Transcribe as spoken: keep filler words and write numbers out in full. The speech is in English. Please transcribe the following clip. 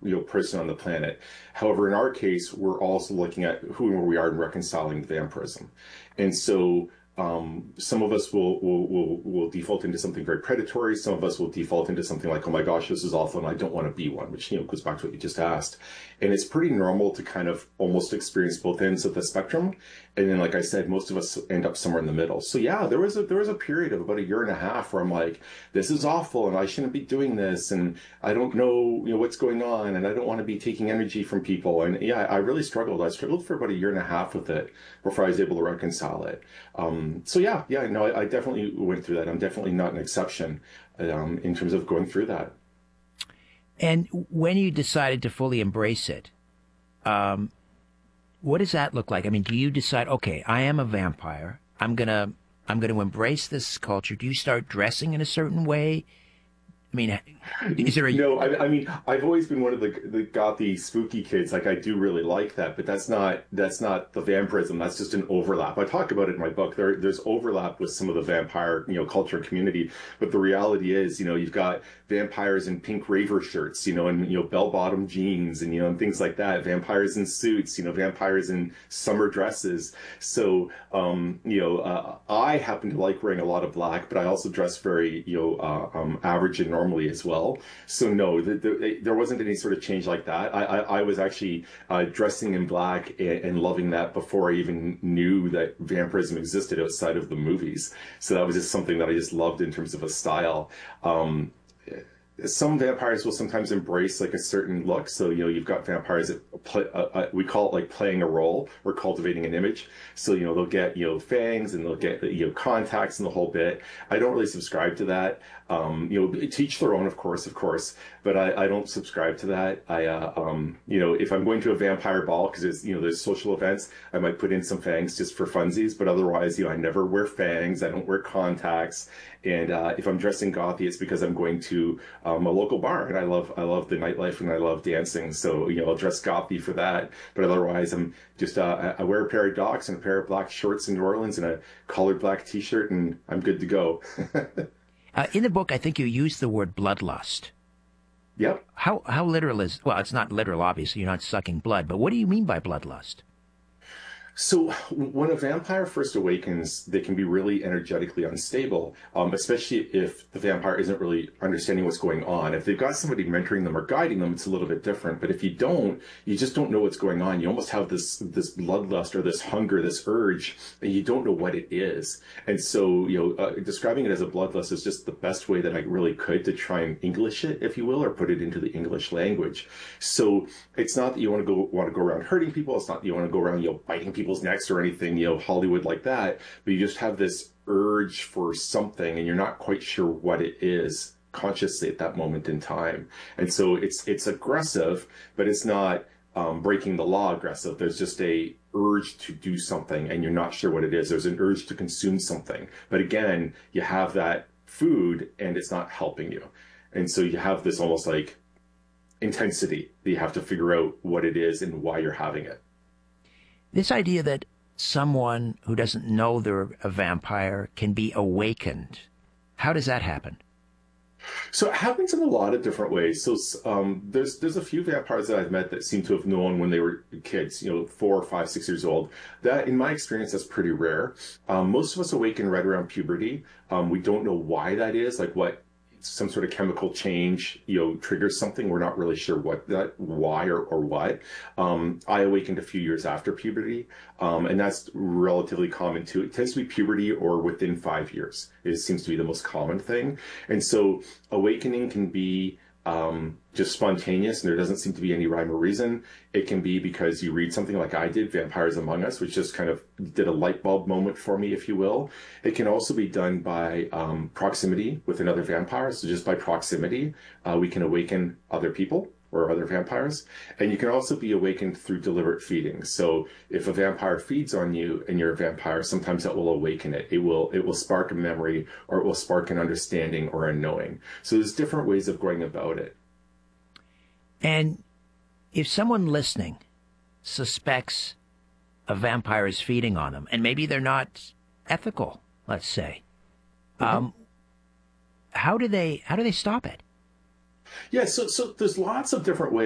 you know person on the planet. However, in our case, we're also looking at who and where we are in reconciling vampirism, and so. Um, some of us will, will will will default into something very predatory. Some of us will default into something like, "Oh my gosh, this is awful, and I don't want to be one," which you know goes back to what you just asked. And it's pretty normal to kind of almost experience both ends of the spectrum. And then, like I said, most of us end up somewhere in the middle. So yeah, there was a there was a period of about a year and a half where I'm like, "This is awful, and I shouldn't be doing this, and I don't know you know what's going on, and I don't want to be taking energy from people." And yeah, I really struggled. I struggled for about a year and a half with it before I was able to reconcile it. Um, so yeah, yeah, no, I, I definitely went through that. I'm definitely not an exception um, in terms of going through that. And when you decided to fully embrace it, um, what does that look like? I mean, do you decide, okay, I am a vampire. I'm gonna, I'm gonna embrace this culture. Do you start dressing in a certain way? I mean, is there a... No, I, I mean, I've always been one of the the gothy, spooky kids. Like, I do really like that, but that's not that's not the vampirism. That's just an overlap. I talk about it in my book. There, there's overlap with some of the vampire, you know, culture and community. But the reality is, you know, you've got vampires in pink raver shirts, you know, and you know, bell-bottom jeans, and you know, and things like that. Vampires in suits, you know, vampires in summer dresses. So, um, you know, uh, I happen to like wearing a lot of black, but I also dress very, you know, uh, um, average and normally as well. So no, the, the, there wasn't any sort of change like that. I, I, I was actually uh, dressing in black and, and loving that before I even knew that vampirism existed outside of the movies. So that was just something that I just loved in terms of a style. Um, some vampires will sometimes embrace like a certain look. So, you know, you've got vampires that play, uh, uh, we call it like playing a role or cultivating an image. So, you know, they'll get, you know, fangs and they'll get, you know, contacts and the whole bit. I don't really subscribe to that. Um, you know, teach their own, of course, of course, but I, I don't subscribe to that. I, uh, um, you know, if I'm going to a vampire ball, because there's, you know, there's social events, I might put in some fangs just for funsies, but otherwise, you know, I never wear fangs. I don't wear contacts. And uh, if I'm dressing gothy, it's because I'm going to um, a local bar, and I love I love the nightlife and I love dancing. So you know I'll dress gothy for that. But otherwise, I'm just uh, I wear a pair of Docs and a pair of black shorts in New Orleans and a collared black T-shirt, and I'm good to go. uh, in the book, I think you use the word bloodlust. Yep. How how literal is? Well, it's not literal, obviously. You're not sucking blood, but what do you mean by bloodlust? So when a vampire first awakens, they can be really energetically unstable, um, especially if the vampire isn't really understanding what's going on. If they've got somebody mentoring them or guiding them, it's a little bit different. But if you don't, you just don't know what's going on. You almost have this this bloodlust or this hunger, this urge, and you don't know what it is. And so, you know, uh, describing it as a bloodlust is just the best way that I really could to try and English it, if you will, or put it into the English language. So it's not that you want to go want to go around hurting people. It's not that you want to go around, you know, biting people necks or anything, you know, Hollywood like that, but you just have this urge for something and you're not quite sure what it is consciously at that moment in time. And so it's it's aggressive, but it's not um, breaking the law aggressive. There's just a urge to do something and you're not sure what it is. There's an urge to consume something. But again, you have that food and it's not helping you. And so you have this almost like intensity that you have to figure out what it is and why you're having it. This idea that someone who doesn't know they're a vampire can be awakened, how does that happen? So it happens in a lot of different ways. So um, there's there's a few vampires that I've met that seem to have known when they were kids, you know, four, five, six years old. That, in my experience, that's pretty rare. Um, most of us awaken right around puberty. Um, we don't know why that is, like what some sort of chemical change, you know, triggers something. We're not really sure what that, why or, or what. Um, I awakened a few years after puberty, um, and that's relatively common too. It tends to be puberty or within five years. It seems to be the most common thing. And so awakening can be um, just spontaneous, and there doesn't seem to be any rhyme or reason. It can be because you read something like I did, Vampires Among Us, which just kind of did a light bulb moment for me, if you will. It can also be done by um, proximity with another vampire. So just by proximity, uh, we can awaken other people or other vampires. And you can also be awakened through deliberate feeding. So if a vampire feeds on you and you're a vampire, sometimes that will awaken it. It will it will spark a memory, or it will spark an understanding or a knowing. So there's different ways of going about it. And if someone listening suspects a vampire is feeding on them, and maybe they're not ethical, let's say, mm-hmm. um, how do they how do they stop it? Yeah, so so there's lots of different ways.